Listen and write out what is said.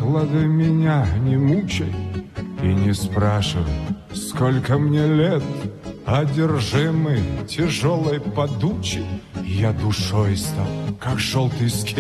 холода меня не мучай и не спрашивай, сколько мне лет. Одержимый тяжелой подучей, я душой стал, как желтый скелет.